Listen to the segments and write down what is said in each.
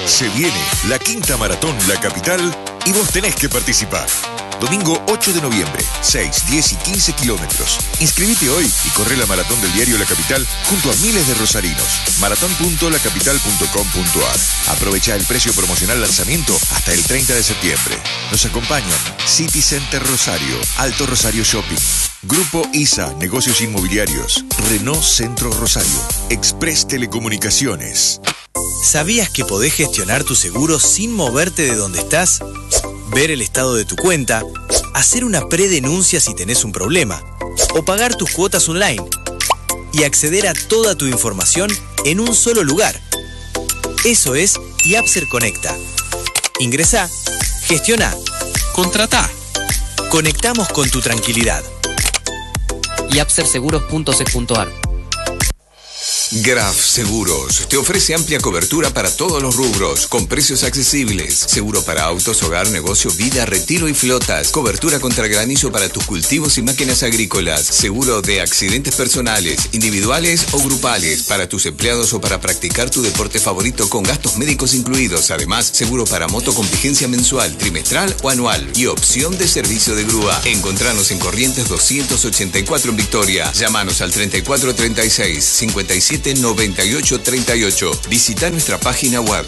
Se viene la quinta maratón La Capital y vos tenés que participar. Domingo 8 de noviembre, 6, 10 y 15 kilómetros. Inscribite hoy y corre la maratón del diario La Capital junto a miles de rosarinos. maratón.lacapital.com.ar. Aprovecha el precio promocional lanzamiento hasta el 30 de septiembre. Nos acompañan City Center Rosario, Alto Rosario Shopping, Grupo ISA, Negocios Inmobiliarios, Renault Centro Rosario, Express Telecomunicaciones. ¿Sabías que podés gestionar tu seguro sin moverte de donde estás? Ver el estado de tu cuenta, hacer una predenuncia si tenés un problema, o pagar tus cuotas online, y acceder a toda tu información en un solo lugar. Eso es Yapser Conecta. Ingresá, gestiona, contratá. Conectamos con tu tranquilidad. yapserseguros.c.ar. Graf Seguros te ofrece amplia cobertura para todos los rubros, con precios accesibles. Seguro para autos, hogar, negocio, vida, retiro y flotas. Cobertura contra granizo para tus cultivos y máquinas agrícolas. Seguro de accidentes personales, individuales o grupales, para tus empleados o para practicar tu deporte favorito con gastos médicos incluidos. Además, seguro para moto con vigencia mensual, trimestral o anual. Y opción de servicio de grúa. Encontranos en Corrientes 284 en Victoria. Llámanos al 3436 57 98 38. Visita nuestra página web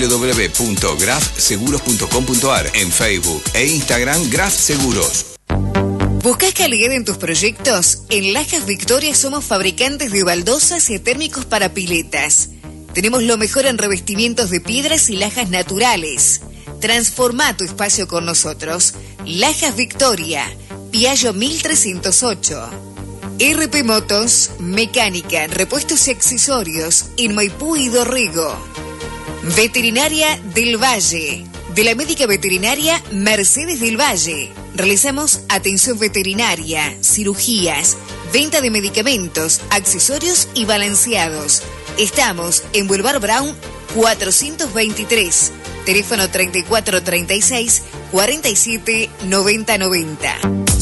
www.grafseguros.com.ar, en Facebook e Instagram Graf Seguros. ¿Buscas calidad en tus proyectos? En Lajas Victoria somos fabricantes de baldosas y térmicos para piletas. Tenemos lo mejor en revestimientos de piedras y lajas naturales. Transforma tu espacio con nosotros. Lajas Victoria, Piaggio 1308. RP Motos, mecánica, repuestos y accesorios en Maipú y Dorrego. Veterinaria del Valle. De la médica veterinaria Mercedes del Valle. Realizamos atención veterinaria, cirugías, venta de medicamentos, accesorios y balanceados. Estamos en Boulevard Brown 423. Teléfono 3436 47 90 90.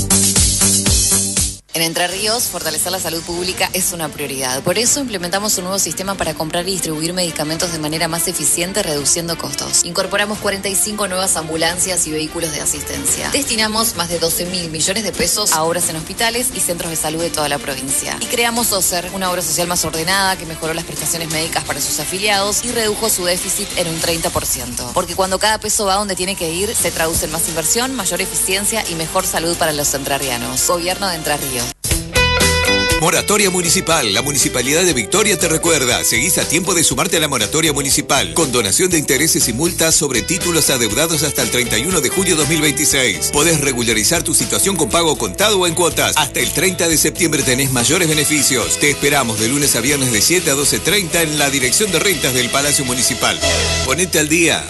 En Entre Ríos, fortalecer la salud pública es una prioridad. Por eso implementamos un nuevo sistema para comprar y distribuir medicamentos de manera más eficiente, reduciendo costos. Incorporamos 45 nuevas ambulancias y vehículos de asistencia. Destinamos más de 12.000 millones de pesos a obras en hospitales y centros de salud de toda la provincia. Y creamos OSER, una obra social más ordenada que mejoró las prestaciones médicas para sus afiliados y redujo su déficit en un 30%. Porque cuando cada peso va donde tiene que ir, se traduce en más inversión, mayor eficiencia y mejor salud para los entrerrianos. Gobierno de Entre Ríos. Moratoria Municipal. La Municipalidad de Victoria te recuerda. Seguís a tiempo de sumarte a la Moratoria Municipal. Con donación de intereses y multas sobre títulos adeudados hasta el 31 de julio 2026. Podés regularizar tu situación con pago contado o en cuotas. Hasta el 30 de septiembre tenés mayores beneficios. Te esperamos de lunes a viernes de 7 a 12:30 en la Dirección de Rentas del Palacio Municipal. Ponete al día.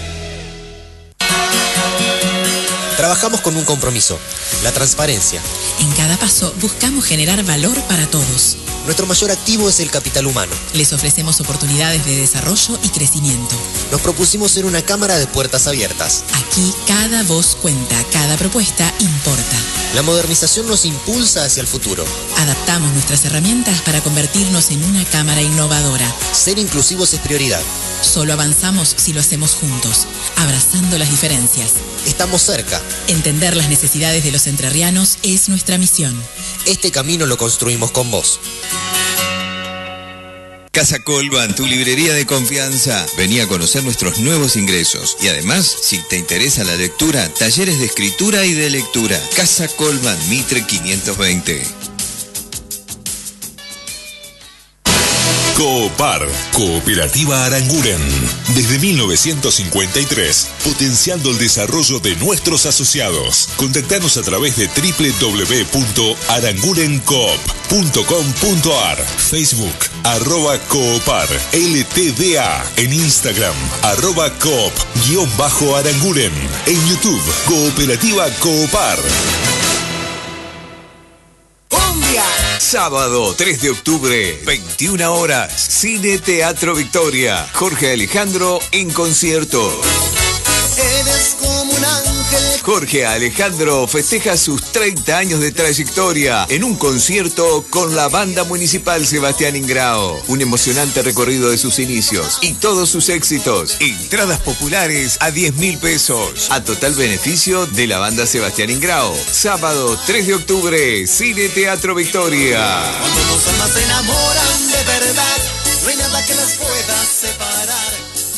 Trabajamos con un compromiso, la transparencia. En cada paso buscamos generar valor para todos. Nuestro mayor activo es el capital humano. Les ofrecemos oportunidades de desarrollo y crecimiento. Nos propusimos ser una cámara de puertas abiertas. Aquí cada voz cuenta, cada propuesta importa. La modernización nos impulsa hacia el futuro. Adaptamos nuestras herramientas para convertirnos en una cámara innovadora. Ser inclusivos es prioridad. Solo avanzamos si lo hacemos juntos, abrazando las diferencias. Estamos cerca. Entender las necesidades de los entrerrianos es nuestra misión. Este camino lo construimos con vos. Casa Colban, tu librería de confianza. Vení a conocer nuestros nuevos ingresos. Y además, si te interesa la lectura, talleres de escritura y de lectura. Casa Colban, Mitre 520. Coopar, Cooperativa Aranguren. Desde 1953, potenciando el desarrollo de nuestros asociados. Contactanos a través de www.arangurencoop.com.ar, Facebook, @Coopar, LTDA, en Instagram, @Coop_Aranguren, en YouTube, Cooperativa Coopar. Sábado 3 de octubre, 21 horas, Cine Teatro Victoria. Jorge Alejandro en concierto. Eres como un ángel Jorge Alejandro festeja sus 30 años de trayectoria en un concierto con la Banda Municipal Sebastián Ingrao. Un emocionante recorrido de sus inicios y todos sus éxitos. Entradas populares a 10.000 pesos. A total beneficio de la Banda Sebastián Ingrao. Sábado 3 de octubre, Cine Teatro Victoria. Cuando dos almas se enamoran de verdad, no hay nada que las pueda separar.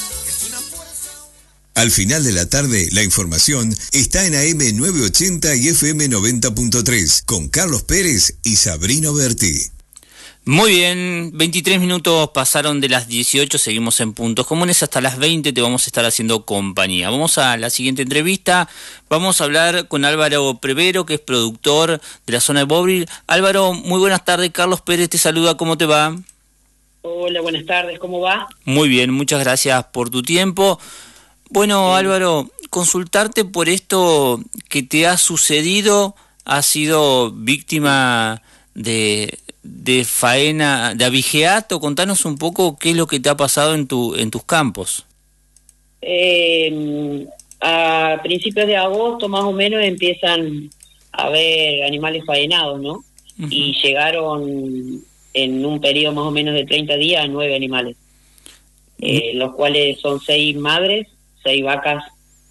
Al final de la tarde, la información está en AM 980 y FM 90.3 con Carlos Pérez y Sabrina Berti. Muy bien, 23 minutos pasaron de las 18, seguimos en Puntos Comunes, hasta las 20 te vamos a estar haciendo compañía. Vamos a la siguiente entrevista, vamos a hablar con Álvaro Prevero, que es productor de la zona de Bobril. Álvaro, muy buenas tardes, Carlos Pérez te saluda, ¿cómo te va? Hola, buenas tardes, ¿cómo va? Muy bien, muchas gracias por tu tiempo. Bueno, Álvaro, consultarte por esto que te ha sucedido, has sido víctima de faena, de abigeato. Contanos un poco qué es lo que te ha pasado en tus campos. A principios de agosto más o menos empiezan a haber animales faenados, ¿no? Uh-huh. Y llegaron en un periodo más o menos de 30 días 9 animales, los cuales son 6 madres, 6 vacas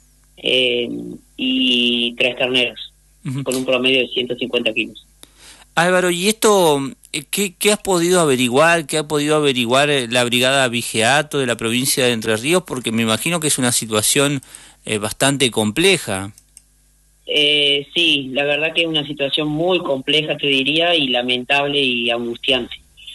y 3 terneros, uh-huh, con un promedio de 150 kilos. Álvaro, ¿y esto qué has podido averiguar? ¿Qué ha podido averiguar la Brigada Abigeato de la provincia de Entre Ríos? Porque me imagino que es una situación bastante compleja. Sí, la verdad que es una situación muy compleja, te diría, y lamentable y angustiante.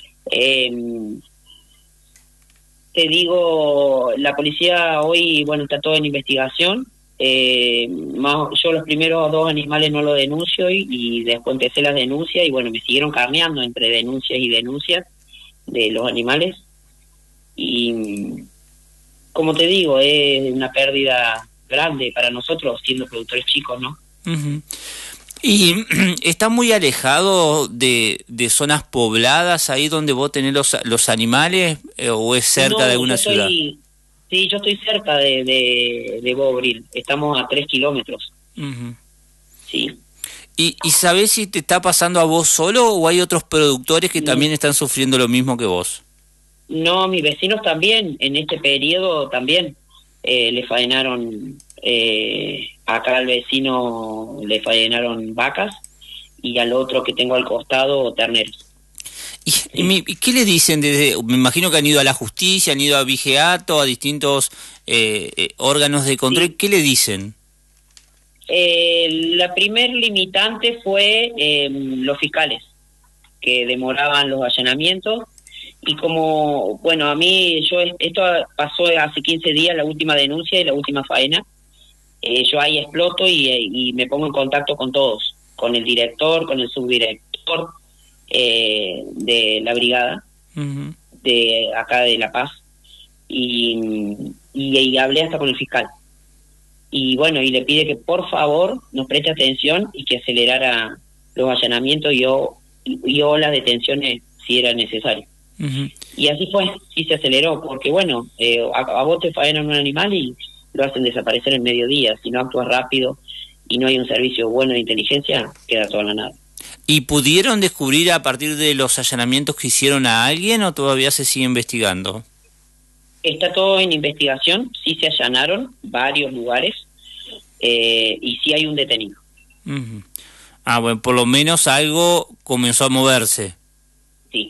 Te digo, la policía hoy, bueno, está todo en investigación. Yo los primeros 2 animales no lo denuncio y después empecé las denuncias y bueno, me siguieron carneando entre denuncias y denuncias de los animales. Y como te digo, es una pérdida grande para nosotros siendo productores chicos, ¿no? Uh-huh. ¿Y está muy alejado de zonas pobladas ahí donde vos tenés los animales o es cerca de alguna ciudad? Sí, yo estoy cerca de Bobril, estamos a 3 kilómetros. Uh-huh. Sí. ¿Y sabés si te está pasando a vos solo o hay otros productores que también están sufriendo lo mismo que vos? No, mis vecinos también, en este periodo también le faenaron... acá al vecino le faenaron vacas y al otro que tengo al costado terneros. ¿Y qué le dicen? Me imagino que han ido a la justicia, han ido a Abigeato, a distintos órganos de control. Sí. ¿Qué le dicen? La primer limitante fue los fiscales, que demoraban los allanamientos. Y como, bueno, a mí, esto pasó hace 15 días, la última denuncia y la última faena. Yo ahí exploto y me pongo en contacto con todos, con el director, con el subdirector de la brigada, uh-huh, de acá de La Paz, y hablé hasta con el fiscal. Y bueno, y le pide que por favor nos preste atención y que acelerara los allanamientos y las detenciones si era necesario. Uh-huh. Y así fue, sí se aceleró, porque bueno, a vos te faenan un animal y lo hacen desaparecer en mediodía. Si no actúas rápido y no hay un servicio bueno de inteligencia, queda todo en la nada. ¿Y pudieron descubrir a partir de los allanamientos que hicieron a alguien o todavía se sigue investigando? Está todo en investigación, sí se allanaron varios lugares y sí hay un detenido. Uh-huh. Ah, bueno, por lo menos algo comenzó a moverse. Sí.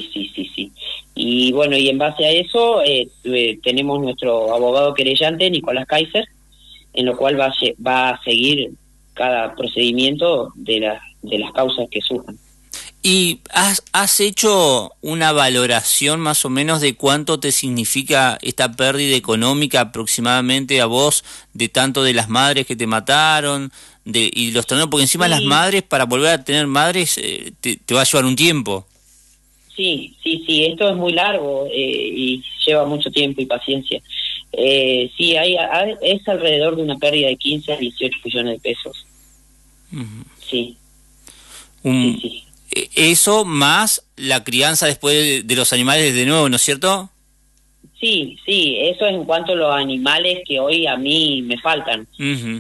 Y bueno, y en base a eso tenemos nuestro abogado querellante, Nicolás Kaiser, en lo cual va a seguir cada procedimiento de las causas que surjan. ¿Y has hecho una valoración más o menos de cuánto te significa esta pérdida económica aproximadamente a vos, de tanto de las madres que te mataron y los terneros? Porque encima las madres, para volver a tener madres, te va a llevar un tiempo. Sí, esto es muy largo y lleva mucho tiempo y paciencia. Sí, es alrededor de una pérdida de 15 a 18 millones de pesos. Uh-huh. Sí. Sí. Eso más la crianza después de los animales de nuevo, ¿no es cierto? Sí, eso es en cuanto a los animales que hoy a mí me faltan. Uh-huh.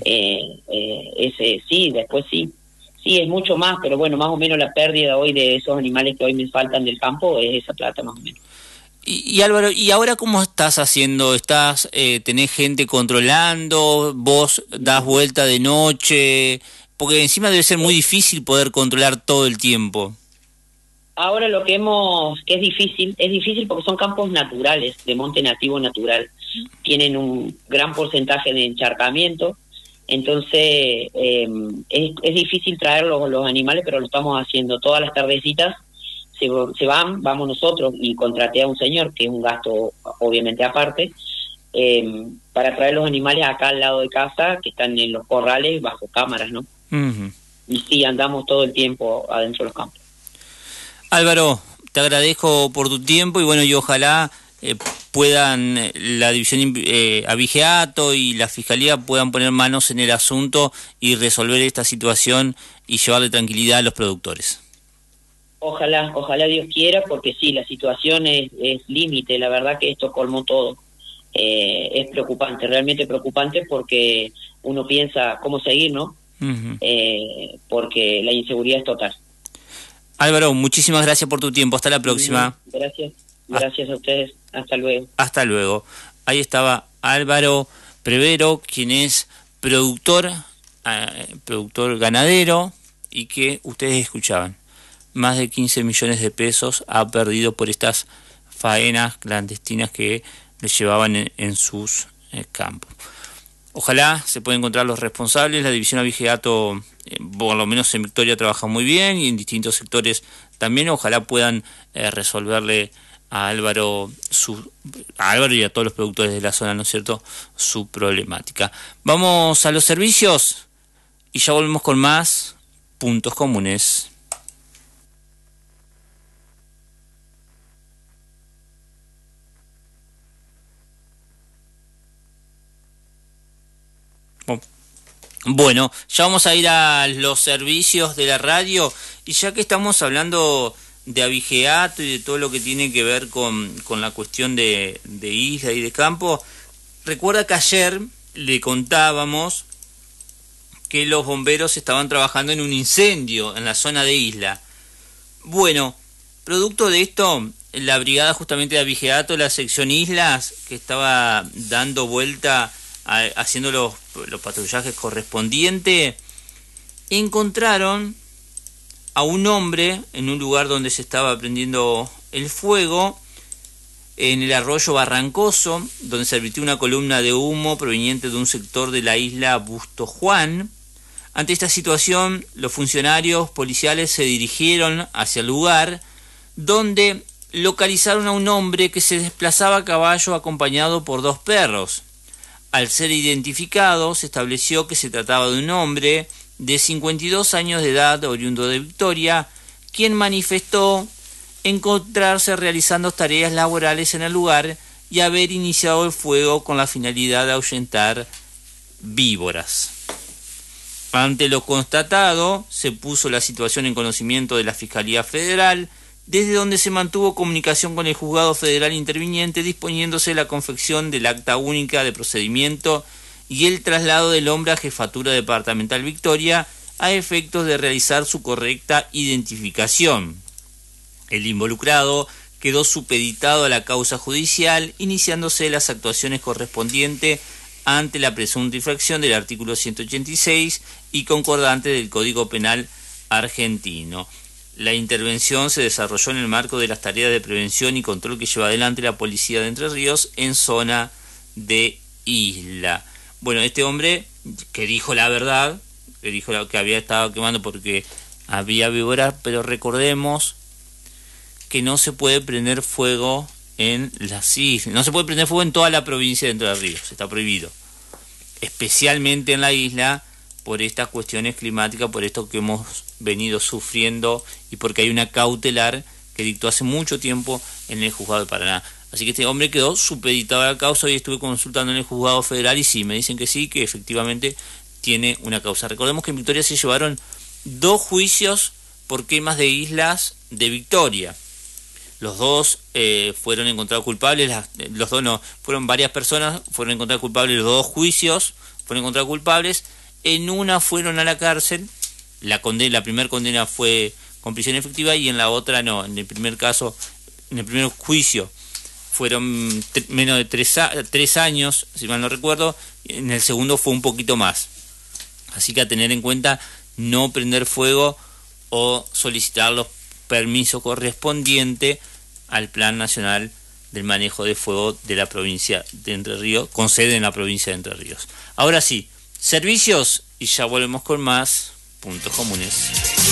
Sí, después sí. Sí, es mucho más, pero bueno, más o menos la pérdida hoy de esos animales que hoy me faltan del campo es esa plata más o menos. Y Álvaro, ¿y ahora cómo estás haciendo? ¿Tenés gente controlando? ¿Vos das vuelta de noche? Porque encima debe ser muy difícil poder controlar todo el tiempo. Ahora que es difícil porque son campos naturales, de monte nativo natural. Tienen un gran porcentaje de encharcamiento, entonces es difícil traer los animales, pero lo estamos haciendo todas las tardecitas. Vamos nosotros, y contraté a un señor, que es un gasto obviamente aparte, para traer los animales acá al lado de casa, que están en los corrales bajo cámaras, ¿no? Uh-huh. Y sí, andamos todo el tiempo adentro de los campos. Álvaro, te agradezco por tu tiempo y bueno, y ojalá puedan la división Abigeato y la Fiscalía puedan poner manos en el asunto y resolver esta situación y llevarle tranquilidad a los productores. Ojalá Dios quiera, porque sí, la situación es límite, la verdad que esto colmó todo. Es preocupante, realmente preocupante, porque uno piensa cómo seguir, ¿no? Uh-huh. Porque la inseguridad es total. Álvaro, muchísimas gracias por tu tiempo, hasta la próxima. Gracias a ustedes, hasta luego. Hasta luego. Ahí estaba Álvaro Prevero, quien es productor ganadero, y que ustedes escuchaban. Más de 15 millones de pesos ha perdido por estas faenas clandestinas que le llevaban en sus campos. Ojalá se puedan encontrar los responsables. La división Abigeato, por lo menos en Victoria, trabaja muy bien, y en distintos sectores también. Ojalá puedan resolverle a Álvaro y a todos los productores de la zona, ¿no es cierto?, su problemática. Vamos a los servicios y ya volvemos con más puntos comunes. Bueno, ya vamos a ir a los servicios de la radio, y ya que estamos hablando de Abigeato y de todo lo que tiene que ver con la cuestión de isla y de campo, recuerda que ayer le contábamos que los bomberos estaban trabajando en un incendio en la zona de Isla. Bueno, producto de esto, la brigada justamente de Abigeato, la sección Islas, que estaba dando vuelta haciendo los patrullajes correspondientes, encontraron a un hombre en un lugar donde se estaba prendiendo el fuego, en el arroyo Barrancoso, donde se advirtió una columna de humo proveniente de un sector de la isla Busto Juan. Ante esta situación, los funcionarios policiales se dirigieron hacia el lugar, donde localizaron a un hombre que se desplazaba a caballo acompañado por 2 perros. Al ser identificado, se estableció que se trataba de un hombre de 52 años de edad, oriundo de Victoria, quien manifestó encontrarse realizando tareas laborales en el lugar y haber iniciado el fuego con la finalidad de ahuyentar víboras. Ante lo constatado, se puso la situación en conocimiento de la Fiscalía Federal, desde donde se mantuvo comunicación con el Juzgado Federal interviniente, disponiéndose la confección del acta única de procedimiento y el traslado del hombre a Jefatura Departamental Victoria a efectos de realizar su correcta identificación. El involucrado quedó supeditado a la causa judicial, iniciándose las actuaciones correspondientes ante la presunta infracción del artículo 186 y concordante del Código Penal argentino. La intervención se desarrolló en el marco de las tareas de prevención y control que lleva adelante la Policía de Entre Ríos en zona de Isla. Bueno, este hombre que dijo la verdad, que dijo que había estado quemando porque había víboras, pero recordemos que no se puede prender fuego en las islas, no se puede prender fuego en toda la provincia de Entre Ríos, está prohibido, especialmente en la isla, por estas cuestiones climáticas, por esto que hemos venido sufriendo y porque hay una cautelar que dictó hace mucho tiempo en el Juzgado de Paraná. Así que este hombre quedó supeditado a la causa. Hoy estuve consultando en el Juzgado Federal y sí, me dicen que sí, que efectivamente tiene una causa. Recordemos que en Victoria se llevaron 2 juicios por quemas de islas de Victoria. Los dos fueron encontrados culpables, los dos no, fueron varias personas, fueron encontrados culpables, los dos juicios fueron encontrados culpables. En una fueron a la cárcel, la primera condena fue con prisión efectiva y en la otra no. En el primer caso, en el primer juicio fueron menos de 3 años, si mal no recuerdo, en el segundo fue un poquito más. Así que a tener en cuenta no prender fuego o solicitar los permisos correspondientes al Plan Nacional del Manejo de Fuego de la provincia de Entre Ríos, con sede en la provincia de Entre Ríos. Ahora sí, servicios y ya volvemos con más puntos comunes.